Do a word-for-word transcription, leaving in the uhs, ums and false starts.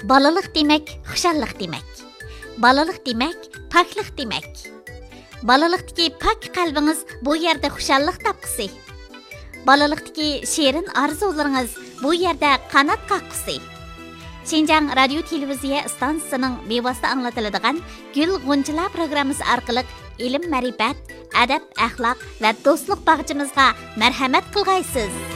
Balaliq demek xuşalliq demek. Balaliq demek pakliq demek. Balaliqdagi pak qalbingiz bu yerda xuşalliq tapqысы. Balaliqdagi şirin arzularingiz bu yerda qanot qaqqысы. Şinjan Radio Televiziya stansiyasining bevosita anglatiladigan Gül G'unchalar programmasi orqali ilm, ma'rifat, adab, axloq va do'stlik bag'chimizga marhamat qilg'aysiz.